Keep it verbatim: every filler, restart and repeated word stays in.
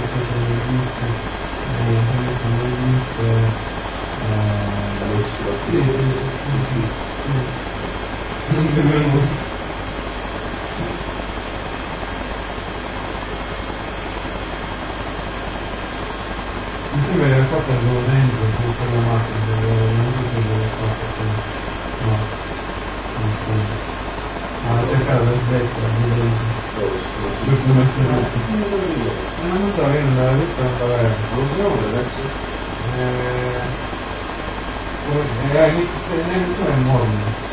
queste sono le liste, eh, queste sono le liste, eh, la legislazione. sì, sì, sì, sì. Non dobbiamo... Insieme alle fatto avevo dentro, sono per la macchina, non so se avevo fatto, no, non so. Ma cercare la destra, di sul nazionale. Ma non so, io non l'avevo visto, non l'avevo. Non so adesso? Eh, eh, inizio, inizio è morto.